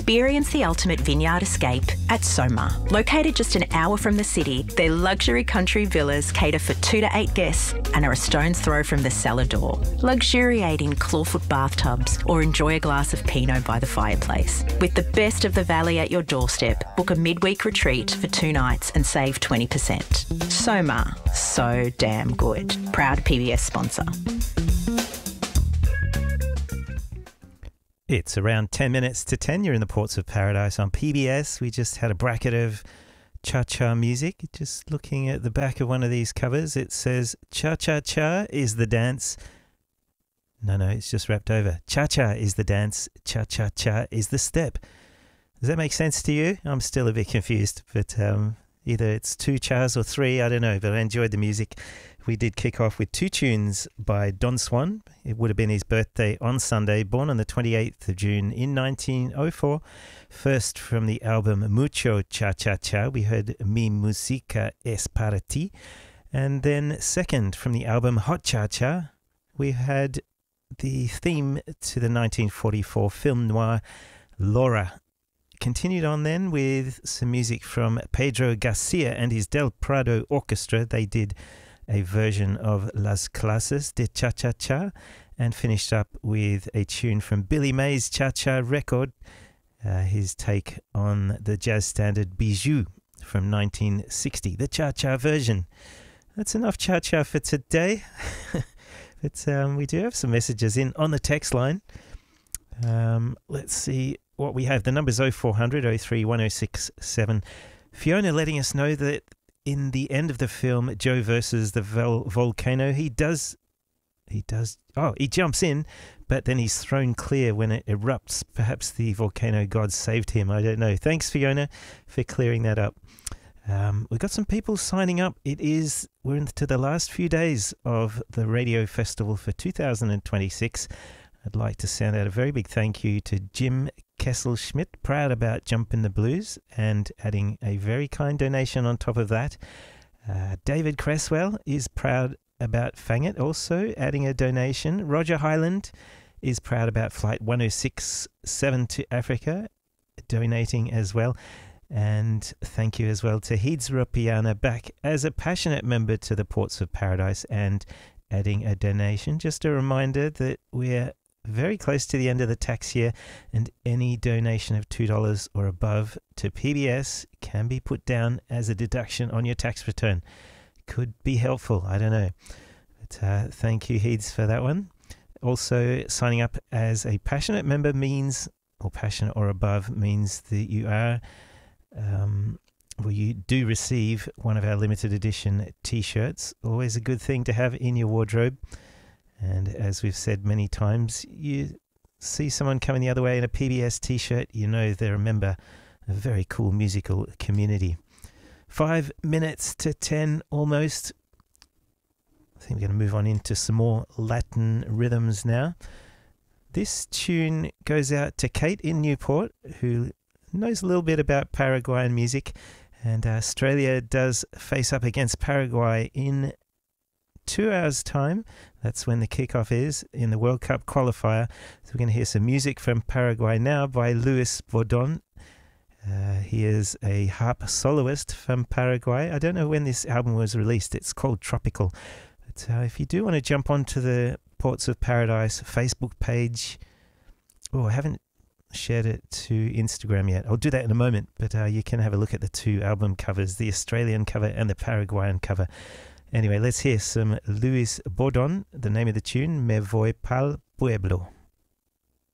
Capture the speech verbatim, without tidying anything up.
Experience the ultimate vineyard escape at Soma. Located just an hour from the city, their luxury country villas cater for two to eight guests and are a stone's throw from the cellar door. Luxuriate in clawfoot bathtubs or enjoy a glass of Pinot by the fireplace. With the best of the valley at your doorstep, book a midweek retreat for two nights and save twenty percent. Soma, so damn good. Proud P B S sponsor. It's around ten minutes to ten. You're in the Ports of Paradise on P B S. We just had a bracket of cha-cha music. Just looking at the back of one of these covers, it says cha-cha-cha is the dance. No, no, it's just wrapped over. Cha-cha is the dance. Cha-cha-cha is the step. Does that make sense to you? I'm still a bit confused, but um, either it's two chas or three, I don't know, but I enjoyed the music. We did kick off with two tunes by Don Swan. It would have been his birthday on Sunday, born on the twenty-eighth of June in nineteen oh four. First from the album Mucho Cha-Cha-Cha, we heard Mi Musica Es Para Ti. And then second from the album Hot Cha-Cha, we had the theme to the nineteen forty-four film noir Laura. Continued on then with some music from Pedro Garcia and his Del Prado Orchestra. They did a version of Las Clases de Cha-Cha-Cha, and finished up with a tune from Billy Mays' Cha-Cha record, uh, his take on the jazz standard Bijou from nineteen sixty, the Cha-Cha version. That's enough Cha-Cha for today. But um, we do have some messages in on the text line. Um, let's see what we have. The number's oh four hundred, oh three, one oh six seven. Fiona letting us know that in the end of the film, Joe versus the vol- volcano, he does, he does, oh, he jumps in, but then he's thrown clear when it erupts. Perhaps the volcano god saved him. I don't know. Thanks, Fiona, for clearing that up. Um, we've got some people signing up. It is, we're into the last few days of the radio festival for two thousand twenty-six. I'd like to send out a very big thank you to Jim Kesselschmidt, proud about Jumpin' the Blues, and adding a very kind donation on top of that. Uh, David Cresswell is proud about Fang It, also adding a donation. Roger Highland is proud about Flight one oh six seven to Africa, donating as well. And thank you as well to Heeds Ropiana, back as a passionate member to the Ports of Paradise and adding a donation. Just a reminder that we're very close to the end of the tax year, and any donation of two dollars or above to P B S can be put down as a deduction on your tax return. Could be helpful, I don't know. But uh, thank you, Heeds, for that one. Also, signing up as a passionate member means, or passionate or above, means that you are, um, well, you do receive one of our limited edition t-shirts. Always a good thing to have in your wardrobe. And as we've said many times, you see someone coming the other way in a P B S t-shirt, you know they're a member of a very cool musical community. Five minutes to ten almost. I think we're going to move on into some more Latin rhythms now. This tune goes out to Kate in Newport, who knows a little bit about Paraguayan music, and Australia does face up against Paraguay in two hours' time. That's when the kickoff is in the World Cup qualifier. So we're going to hear some music from Paraguay now by Luis Bordon. Uh, he is a harp soloist from Paraguay. I don't know when this album was released. It's called Tropical. But uh, if you do want to jump onto the Ports of Paradise Facebook page, oh, I haven't shared it to Instagram yet. I'll do that in a moment. But uh, you can have a look at the two album covers, the Australian cover and the Paraguayan cover. Anyway, let's hear some Luis Bordon. The name of the tune, Me Voy Pa'l Pueblo.